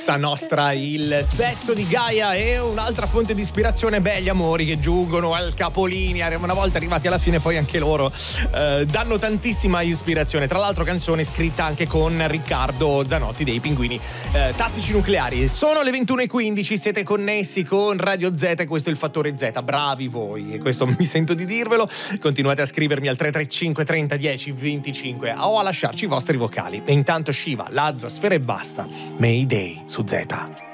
Cosa Nostra, il pezzo di Gaia è un'altra fonte di ispirazione. Belli amori che giungono al capolinea, una volta arrivati alla fine poi anche loro danno tantissima ispirazione. Tra l'altro canzone scritta anche con Riccardo Zanotti dei Pinguini Tattici Nucleari. Sono le 21:15, siete connessi con Radio Z e questo è il Fattore Z. Bravi voi, e questo mi sento di dirvelo. Continuate a scrivermi al 335 30 10 25 o a lasciarci i vostri vocali. E intanto Shiva, Lazza, Sfera e Basta, Mayday su Z.